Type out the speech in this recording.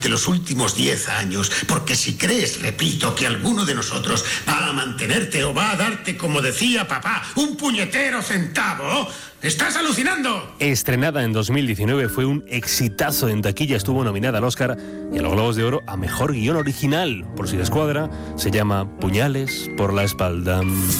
de los últimos 10 años, porque si crees, repito, que alguno de nosotros va a mantenerte o va a darte, como decía papá, un puñetero centavo, ¡estás alucinando! Estrenada en 2019, fue un exitazo en taquilla, estuvo nominada al Oscar y a los Globos de Oro a Mejor Guión Original. Por si les cuadra, se llama Puñales por la espalda.